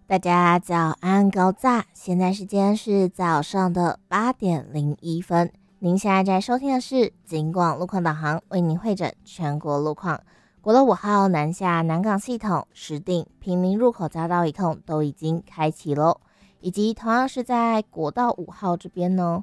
大家早安高炸，现在时间是早上的8:01。您现在在收听的是警广路况导航，为您汇整全国路况。国道5号南下南港系统、石碇、坪林入口匝道一控都已经开启喽，以及同样是在国道5号这边呢。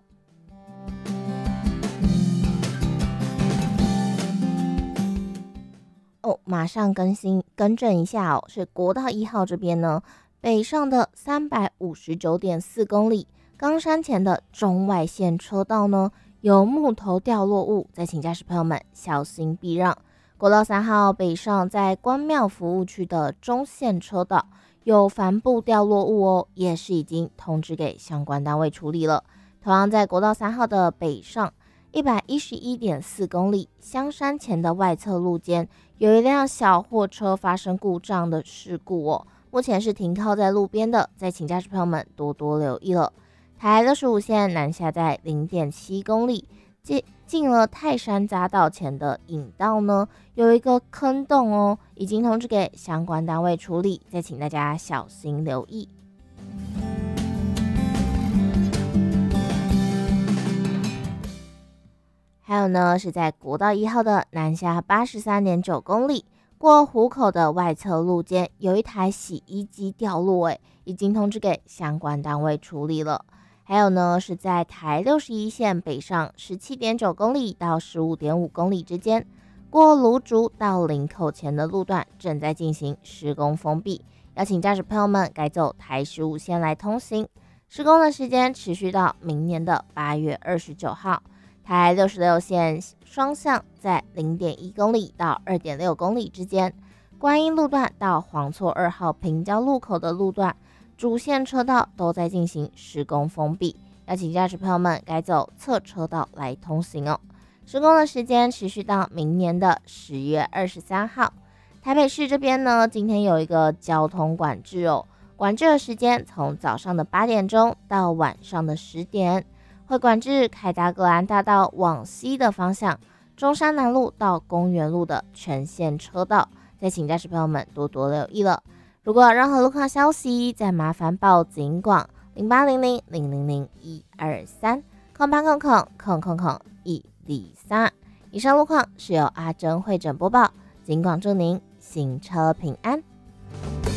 马上更正一下哦，是国道1号这边呢，北上的359.4公里，冈山前的中外线车道呢有木头掉落物，再请驾驶朋友们小心避让。国道3号北上在关庙服务区的中线车道有帆布掉落物哦，也是已经通知给相关单位处理了。同样在国道3号的北上111.4公里，香山前的外侧路肩有一辆小货车发生故障的事故哦，目前是停靠在路边的，再请驾驶朋友们多多留意了。台65线南下在0.7公里，进了泰山匝道前的引道呢，有一个坑洞哦，已经通知给相关单位处理，再请大家小心留意。还有呢，是在国道1号的南下83.9公里，过湖口的外侧路肩有一台洗衣机掉落，已经通知给相关单位处理了。还有呢，是在台61线北上17.9公里到15.5公里之间，过芦竹到林口前的路段正在进行施工封闭，邀请驾驶朋友们改走台15线来通行。施工的时间持续到明年的8月29号。台66线双向在0.1公里到2.6公里之间，观音路段到黄厝2号平交路口的路段，主线车道都在进行施工封闭，邀请驾驶朋友们改走侧车道来通行哦。施工的时间持续到明年的10月23号。台北市这边呢，今天有一个交通管制哦，管制的时间从早上的8点钟到晚上的10点。会管制凯达格兰大道往西的方向，中山南路到公园路的全线车道，再请驾驶朋友们多多留意了。如果有任何路况消息，再麻烦报警广08000001230800000103。以上路况是由阿珍会诊播报，警广祝您行车平安。